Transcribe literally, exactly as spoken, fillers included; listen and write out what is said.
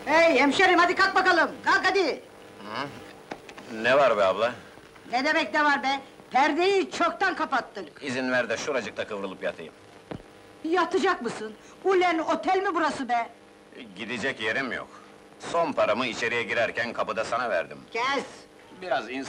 Hey hemşerim, hadi kalk bakalım, kalk hadi! Ne var be abla? Ne demek ne var be? Perdeyi çoktan kapattık! İzin ver de şuracıkta kıvrılıp yatayım. Yatacak mısın? Ulen otel mi burası be? Gidecek yerim yok. Son paramı içeriye girerken kapıda sana verdim. Kes! Biraz